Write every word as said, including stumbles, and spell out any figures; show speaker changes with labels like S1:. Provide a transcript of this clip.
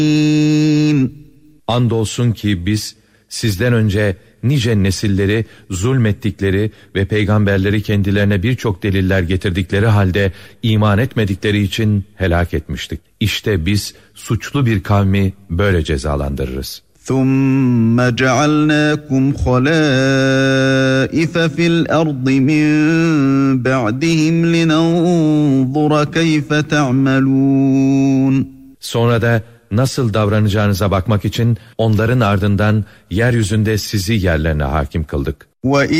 S1: Andolsun ki biz sizden önce nice nesilleri zulmettikleri ve peygamberleri kendilerine birçok deliller getirdikleri halde iman etmedikleri için helak etmiştik. İşte biz suçlu bir kavmi böyle cezalandırırız.
S2: ثُمَّ جَعَلْنَاكُمْ خَلَائِفَ فِي الْأَرْضِ مِنْ بَعْدِهِمْ لِنَنْظُرَ كَيْفَ تَعْمَلُونَ Sonra da nasıl davranacağınıza bakmak için onların ardından yeryüzünde sizi yerlerine hakim kıldık.